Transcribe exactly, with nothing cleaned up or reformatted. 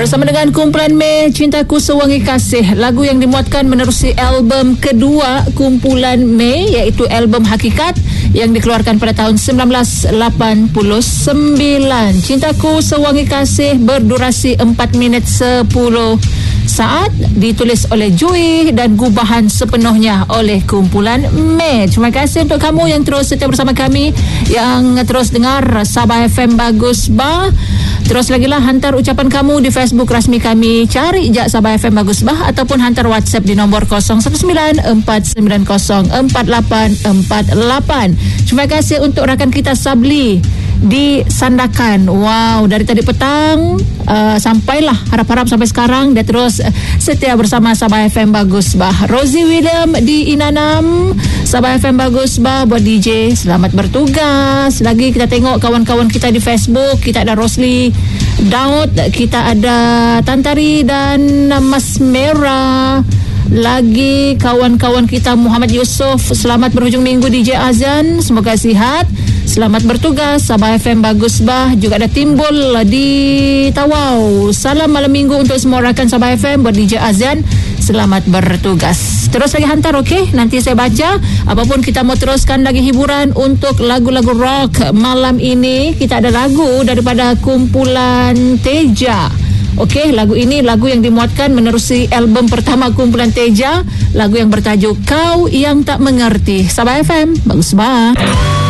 Bersama dengan kumpulan Mei, Cintaku Sewangi Kasih, lagu yang dimuatkan menerusi album kedua kumpulan Mei, iaitu album Hakikat yang dikeluarkan pada tahun sembilan belas lapan puluh sembilan. Cintaku Sewangi Kasih berdurasi empat minit sepuluh saat, ditulis oleh Joey dan gubahan sepenuhnya oleh kumpulan Mei. Terima kasih untuk kamu yang terus setia bersama kami, yang terus dengar Sabah F M Bagus Bah. Terus lagi lah hantar ucapan kamu di Facebook rasmi kami, cari je Sabah F M Bagus Bah, ataupun hantar WhatsApp di nombor kosong satu sembilan empat sembilan kosong empat lapan empat lapan. Terima kasih untuk rakan kita Sabli di Sandakan. Wow, dari tadi petang uh, sampailah harap-harap sampai sekarang dia terus uh, setia bersama Sabah F M Bagus Bah. Rosie William di Inanam, Sabah F M Bagus Bah buat D J, selamat bertugas. Lagi kita tengok kawan-kawan kita di Facebook, kita ada Rosli Daud, kita ada Tantari dan Mas Merah. Lagi kawan-kawan kita Muhammad Yusof, selamat berhujung minggu D J Azan, semoga sihat. Selamat bertugas Sabah F M Bagus Bah. Juga ada Timbul di Tawau, salam malam minggu untuk semua rakan Sabah F M buat D J Azan, selamat bertugas. Terus lagi hantar, okey, nanti saya baca. Apapun kita mau teruskan lagi hiburan untuk lagu-lagu rock malam ini. Kita ada lagu daripada kumpulan Teja. Okey, lagu ini lagu yang dimuatkan menerusi album pertama kumpulan Teja, lagu yang bertajuk Kau Yang Tak Mengerti. Sabah F M Bagus Bah.